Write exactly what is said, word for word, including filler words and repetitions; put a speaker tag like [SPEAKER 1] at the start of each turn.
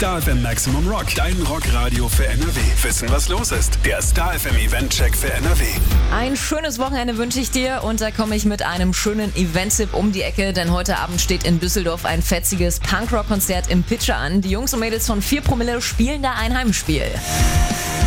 [SPEAKER 1] Star F M Maximum Rock, dein Rockradio für N R W. Wissen, was los ist? Der Star F M Event-Check für N R W.
[SPEAKER 2] Ein schönes Wochenende wünsche ich dir und da komme ich mit einem schönen Event-Tipp um die Ecke, denn heute Abend steht in Düsseldorf ein fetziges Punkrock-Konzert im Pitcher an. Die Jungs und Mädels von vier Promille spielen da ein Heimspiel.